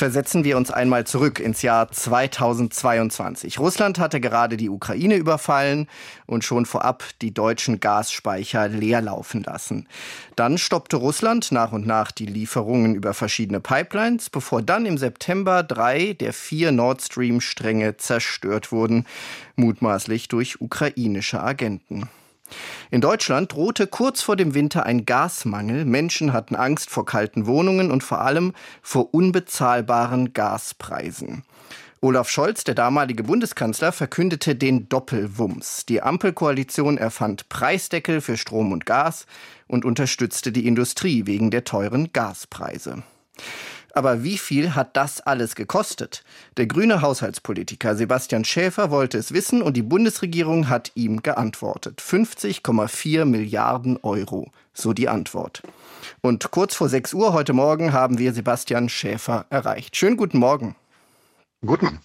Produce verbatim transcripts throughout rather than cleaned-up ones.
Versetzen wir uns einmal zurück ins Jahr zweitausendzweiundzwanzig. Russland hatte gerade die Ukraine überfallen und schon vorab die deutschen Gasspeicher leer laufen lassen. Dann stoppte Russland nach und nach die Lieferungen über verschiedene Pipelines, bevor dann im September drei der vier Nord Stream-Stränge zerstört wurden, mutmaßlich durch ukrainische Agenten. In Deutschland drohte kurz vor dem Winter ein Gasmangel. Menschen hatten Angst vor kalten Wohnungen und vor allem vor unbezahlbaren Gaspreisen. Olaf Scholz, der damalige Bundeskanzler, verkündete den Doppelwumms. Die Ampelkoalition erfand Preisdeckel für Strom und Gas und unterstützte die Industrie wegen der teuren Gaspreise. Aber wie viel hat das alles gekostet? Der grüne Haushaltspolitiker Sebastian Schäfer wollte es wissen und die Bundesregierung hat ihm geantwortet. fünfzig Komma vier Milliarden Euro, so die Antwort. Und kurz vor sechs Uhr heute Morgen haben wir Sebastian Schäfer erreicht. Schönen guten Morgen. Guten.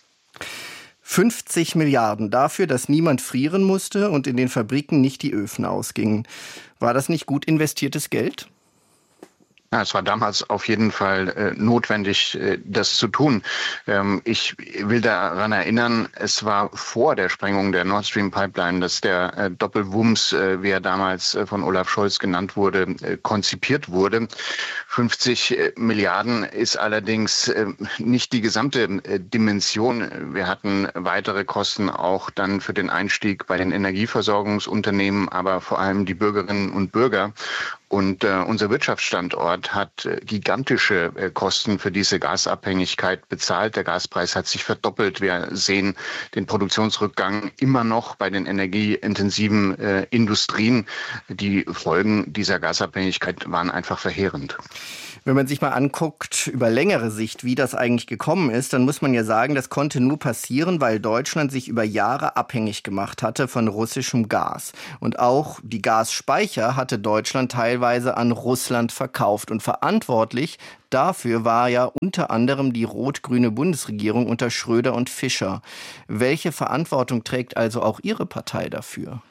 fünfzig Milliarden dafür, dass niemand frieren musste und in den Fabriken nicht die Öfen ausgingen. War das nicht gut investiertes Geld? Ja, es war damals auf jeden Fall äh, notwendig, äh, das zu tun. Ähm, ich will daran erinnern, es war vor der Sprengung der Nord Stream Pipeline, dass der äh, Doppelwumms, äh, wie er damals äh, von Olaf Scholz genannt wurde, äh, konzipiert wurde. fünfzig äh, Milliarden ist allerdings äh, nicht die gesamte äh, Dimension. Wir hatten weitere Kosten auch dann für den Einstieg bei den Energieversorgungsunternehmen, aber vor allem die Bürgerinnen und Bürger. Und äh, unser Wirtschaftsstandort hat äh, gigantische äh, Kosten für diese Gasabhängigkeit bezahlt. Der Gaspreis hat sich verdoppelt. Wir sehen den Produktionsrückgang immer noch bei den energieintensiven äh, Industrien. Die Folgen dieser Gasabhängigkeit waren einfach verheerend. Wenn man sich mal anguckt, über längere Sicht, wie das eigentlich gekommen ist, dann muss man ja sagen, das konnte nur passieren, weil Deutschland sich über Jahre abhängig gemacht hatte von russischem Gas. Und auch die Gasspeicher hatte Deutschland teilweise an Russland verkauft. Und verantwortlich dafür war ja unter anderem die rot-grüne Bundesregierung unter Schröder und Fischer. Welche Verantwortung trägt also auch Ihre Partei dafür?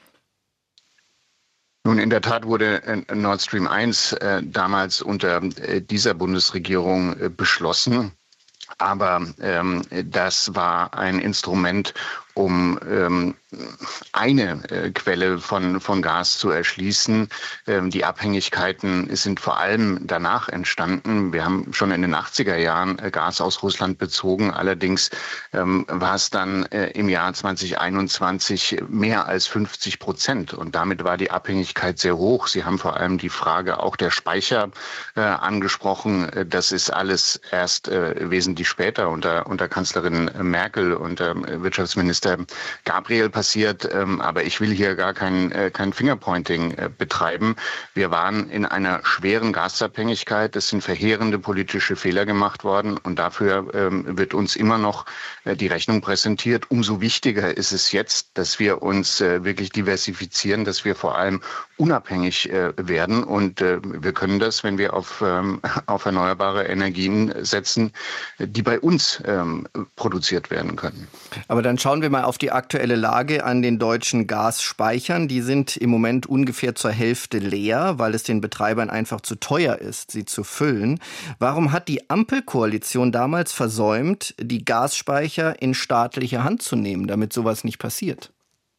Nun, in der Tat wurde Nord Stream eins äh, damals unter äh, dieser Bundesregierung äh, beschlossen. Aber ähm, das war ein Instrument, um ähm, eine äh, Quelle von, von Gas zu erschließen. Ähm, die Abhängigkeiten sind vor allem danach entstanden. Wir haben schon in den achtziger Jahren äh, Gas aus Russland bezogen. Allerdings ähm, war es dann äh, im Jahr zweitausendeinundzwanzig mehr als fünfzig Prozent. Und damit war die Abhängigkeit sehr hoch. Sie haben vor allem die Frage auch der Speicher äh, angesprochen. Das ist alles erst äh, wesentlich später unter, unter Kanzlerin Merkel und äh, Wirtschaftsminister Gabriel passiert, ähm, aber ich will hier gar kein, äh, kein Fingerpointing äh, betreiben. Wir waren in einer schweren Gasabhängigkeit. Es sind verheerende politische Fehler gemacht worden und dafür ähm, wird uns immer noch äh, die Rechnung präsentiert. Umso wichtiger ist es jetzt, dass wir uns äh, wirklich diversifizieren, dass wir vor allem unabhängig äh, werden und äh, wir können das, wenn wir auf, ähm, auf erneuerbare Energien setzen, die bei uns ähm, produziert werden können. Aber dann schauen wir mal auf die aktuelle Lage an den deutschen Gasspeichern. Die sind im Moment ungefähr zur Hälfte leer, weil es den Betreibern einfach zu teuer ist, sie zu füllen. Warum hat die Ampelkoalition damals versäumt, die Gasspeicher in staatliche Hand zu nehmen, damit sowas nicht passiert?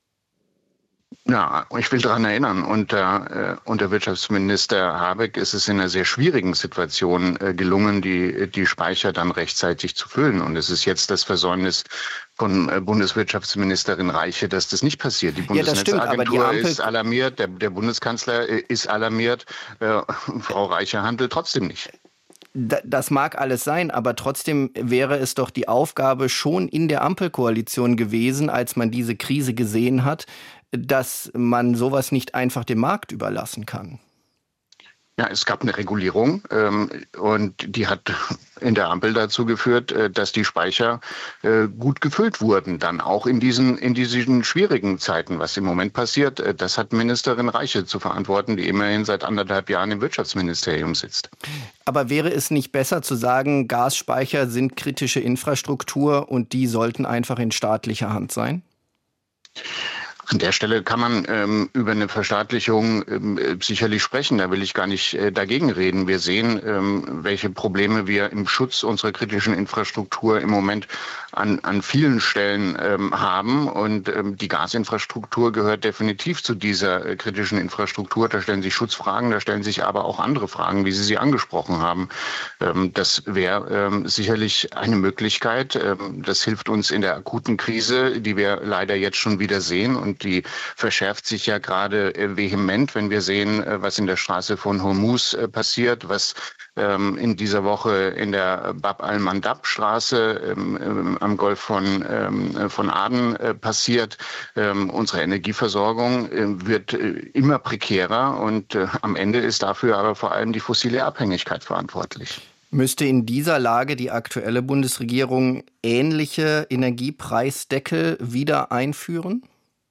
Ja, ich will daran erinnern, unter, äh, unter Wirtschaftsminister Habeck ist es in einer sehr schwierigen Situation äh, gelungen, die, die Speicher dann rechtzeitig zu füllen. Und es ist jetzt das Versäumnis von äh, Bundeswirtschaftsministerin Reiche, dass das nicht passiert. Die Bundesnetzagentur ja, ist alarmiert, der, der Bundeskanzler ist alarmiert, äh, Frau Reiche handelt trotzdem nicht. Das mag alles sein, aber trotzdem wäre es doch die Aufgabe schon in der Ampelkoalition gewesen, als man diese Krise gesehen hat, dass man sowas nicht einfach dem Markt überlassen kann. Ja, es gab eine Regulierung ähm, und die hat in der Ampel dazu geführt, äh, dass die Speicher äh, gut gefüllt wurden, dann auch in diesen in diesen schwierigen Zeiten. Was im Moment passiert, äh, das hat Ministerin Reiche zu verantworten, die immerhin seit anderthalb Jahren im Wirtschaftsministerium sitzt. Aber wäre es nicht besser zu sagen, Gasspeicher sind kritische Infrastruktur und die sollten einfach in staatlicher Hand sein? An der Stelle kann man ähm, über eine Verstaatlichung ähm, sicherlich sprechen. Da will ich gar nicht äh, dagegen reden. Wir sehen, ähm, welche Probleme wir im Schutz unserer kritischen Infrastruktur im Moment an, an vielen Stellen ähm, haben. Und ähm, die Gasinfrastruktur gehört definitiv zu dieser äh, kritischen Infrastruktur. Da stellen sich Schutzfragen, da stellen sich aber auch andere Fragen, wie Sie sie angesprochen haben. Ähm, das wäre ähm, sicherlich eine Möglichkeit. Ähm, das hilft uns in der akuten Krise, die wir leider jetzt schon wieder sehen. Und die verschärft sich ja gerade äh, vehement, wenn wir sehen, äh, was in der Straße von Hormuz äh, passiert, was ähm, in dieser Woche in der Bab al-Mandab-Straße ähm, ähm, am Golf von, ähm, von Aden äh, passiert. Ähm, unsere Energieversorgung äh, wird äh, immer prekärer und äh, am Ende ist dafür aber vor allem die fossile Abhängigkeit verantwortlich. Müsste in dieser Lage die aktuelle Bundesregierung ähnliche Energiepreisdeckel wieder einführen?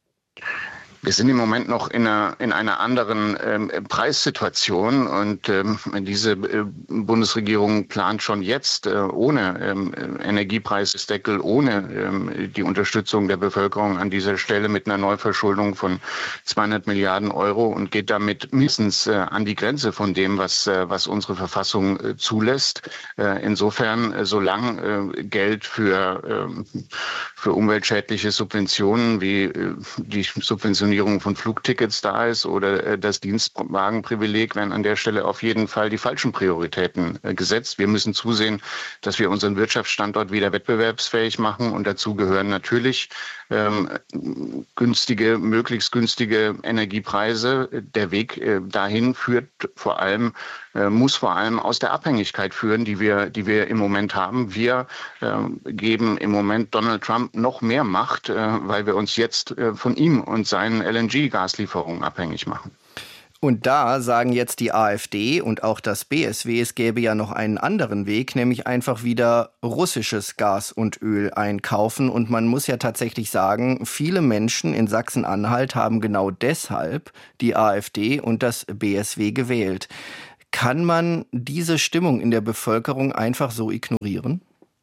Wir sind im Moment noch in einer, in einer anderen ähm, Preissituation und ähm, diese äh, Bundesregierung plant schon jetzt äh, ohne ähm, Energiepreisdeckel, ohne ähm, die Unterstützung der Bevölkerung an dieser Stelle mit einer Neuverschuldung von zweihundert Milliarden Euro und geht damit mindestens äh, an die Grenze von dem, was, äh, was unsere Verfassung äh, zulässt. Äh, insofern, äh, solange äh, Geld für, äh, für umweltschädliche Subventionen wie äh, die Subventionierung von Flugtickets da ist oder äh, das Dienstwagenprivileg, werden an der Stelle auf jeden Fall die falschen Prioritäten äh, gesetzt. Wir müssen zusehen, dass wir unseren Wirtschaftsstandort wieder wettbewerbsfähig machen und dazu gehören natürlich ähm, günstige, möglichst günstige Energiepreise. Der Weg äh, dahin führt vor allem, äh, muss vor allem aus der Abhängigkeit führen, die wir, die wir im Moment haben. Wir äh, geben im Moment Donald Trump noch mehr Macht, äh, weil wir uns jetzt äh, von ihm und seinen L N G-Gaslieferungen abhängig machen. Und da sagen jetzt die AfD und auch das B S W, es gäbe ja noch einen anderen Weg, nämlich einfach wieder russisches Gas und Öl einkaufen. Und man muss ja tatsächlich sagen, viele Menschen in Sachsen-Anhalt haben genau deshalb die AfD und das B S W gewählt. Kann man diese Stimmung in der Bevölkerung einfach so ignorieren?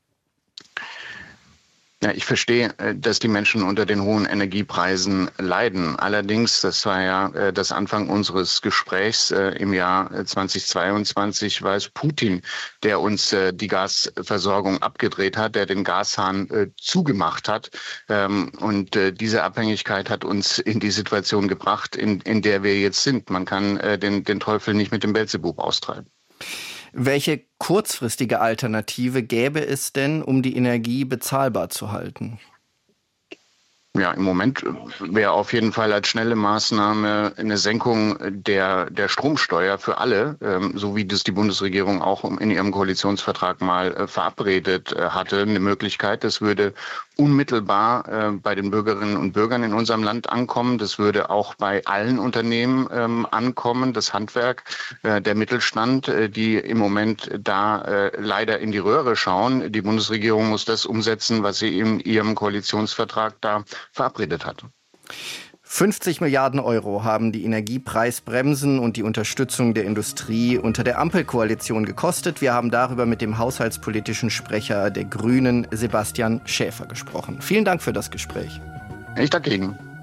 Ja, ich verstehe, dass die Menschen unter den hohen Energiepreisen leiden. Allerdings, das war ja das Anfang unseres Gesprächs im Jahr zweitausendzweiundzwanzig, war es Putin, der uns die Gasversorgung abgedreht hat, der den Gashahn zugemacht hat. Und diese Abhängigkeit hat uns in die Situation gebracht, in, in der wir jetzt sind. Man kann den, den Teufel nicht mit dem Beelzebub austreiben. Welche kurzfristige Alternative gäbe es denn, um die Energie bezahlbar zu halten? Ja, im Moment wäre auf jeden Fall als schnelle Maßnahme eine Senkung der, der Stromsteuer für alle, ähm, so wie das die Bundesregierung auch in ihrem Koalitionsvertrag mal äh, verabredet äh, hatte, eine Möglichkeit. Das würde unmittelbar äh, bei den Bürgerinnen und Bürgern in unserem Land ankommen. Das würde auch bei allen Unternehmen ähm, ankommen. Das Handwerk, äh, der Mittelstand, äh, die im Moment da äh, leider in die Röhre schauen. Die Bundesregierung muss das umsetzen, was sie in ihrem Koalitionsvertrag da verabredet hat. fünfzig Milliarden Euro haben die Energiepreisbremsen und die Unterstützung der Industrie unter der Ampelkoalition gekostet. Wir haben darüber mit dem haushaltspolitischen Sprecher der Grünen, Sebastian Schäfer, gesprochen. Vielen Dank für das Gespräch. Ich danke Ihnen.